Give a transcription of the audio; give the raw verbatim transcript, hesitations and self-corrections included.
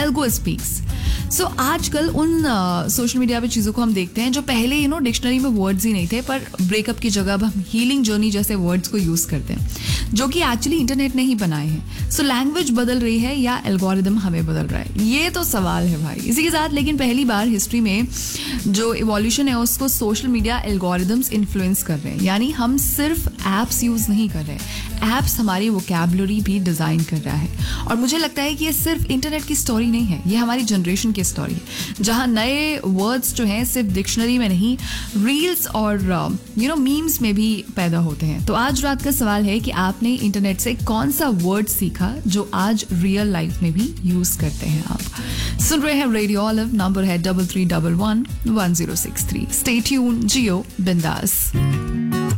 Algo speaks. सो आजकल उन social media पे चीज़ों को हम देखते हैं जो पहले यू नो डिक्शनरी में वर्ड्स ही नहीं थे, पर ब्रेकअप की जगह अब हम हीलिंग जर्नी जैसे वर्ड्स को यूज़ करते हैं, जो कि एक्चुअली इंटरनेट ने ही बनाए हैं. सो लैंग्वेज बदल रही है या एल्गोरिदम हमें बदल रहा है, ये तो सवाल है भाई. इसी के साथ लेकिन पहली बार हिस्ट्री में जो इवोल्यूशन है उसको सोशल मीडिया एल्गोरिदम्स इन्फ्लुएंस कर रहे हैं. यानी हम सिर्फ ऐप्स यूज़ नहीं कर रहे, ऐप्स हमारी वोकैबुलरी भी डिज़ाइन कर रहा है. और मुझे लगता है कि ये सिर्फ इंटरनेट की स्टोरी नहीं है, ये हमारी जनरेशन की स्टोरी है, जहाँ नए वर्ड्स जो हैं सिर्फ डिक्शनरी में नहीं, रील्स और यू नो मीम्स में भी पैदा होते हैं. तो आज रात का सवाल है कि आपने इंटरनेट से कौन सा वर्ड सीखा जो आज रियल लाइफ में भी यूज करते हैं आप. सुन रहे हैं रेडियो ऑलिव, नंबर है double three double one one zero six three. Stay tune, जियो बिंदास.